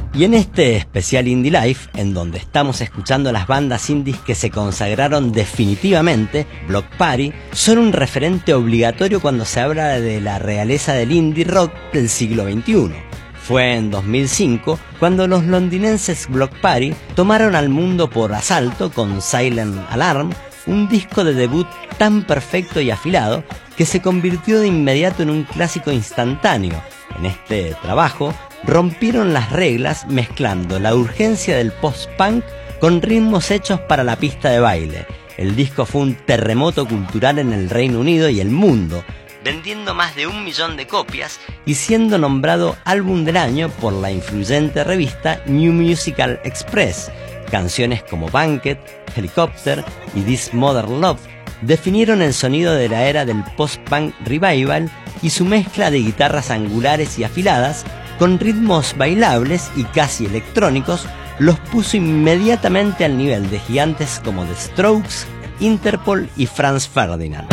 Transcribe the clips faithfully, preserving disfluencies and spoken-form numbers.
Y en este especial Indie Life, en donde estamos escuchando las bandas indies que se consagraron definitivamente, Bloc Party son un referente obligatorio cuando se habla de la realeza del indie rock del siglo veintiuno. Fue en dos mil cinco cuando los londinenses Bloc Party tomaron al mundo por asalto con Silent Alarm, un disco de debut tan perfecto y afilado que se convirtió de inmediato en un clásico instantáneo. En este trabajo rompieron las reglas mezclando la urgencia del post-punk con ritmos hechos para la pista de baile. El disco fue un terremoto cultural en el Reino Unido y el mundo, vendiendo más de un millón de copias y siendo nombrado álbum del año por la influyente revista New Musical Express. Canciones como Banquet, Helicopter y This Modern Love definieron el sonido de la era del post-punk revival y su mezcla de guitarras angulares y afiladas con ritmos bailables y casi electrónicos los puso inmediatamente al nivel de gigantes como The Strokes, Interpol y Franz Ferdinand.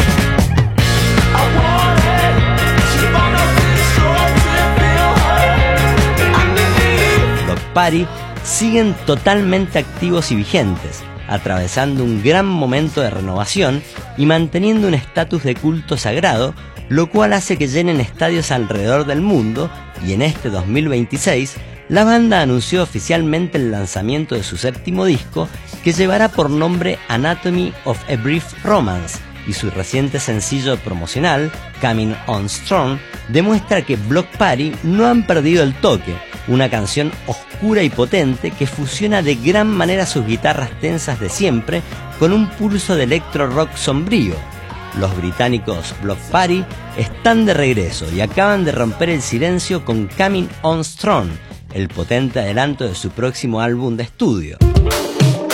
Bloc Party siguen totalmente activos y vigentes, atravesando un gran momento de renovación y manteniendo un estatus de culto sagrado, lo cual hace que llenen estadios alrededor del mundo, y en este dos mil veintiséis la banda anunció oficialmente el lanzamiento de su séptimo disco, que llevará por nombre Anatomy of a Brief Romance, y su reciente sencillo promocional, Coming On Strong, demuestra que Bloc Party no han perdido el toque, una canción oscura y potente que fusiona de gran manera sus guitarras tensas de siempre con un pulso de electro rock sombrío. Los británicos Bloc Party están de regreso y acaban de romper el silencio con Coming On Strong, el potente adelanto de su próximo álbum de estudio.